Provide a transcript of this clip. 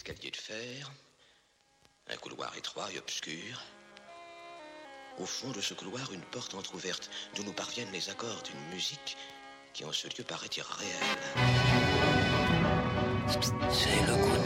escalier de fer, un couloir étroit et obscur. Au fond de ce couloir, une porte entr'ouverte, d'où nous parviennent les accords d'une musique qui en ce lieu paraît irréelle. C'est le coup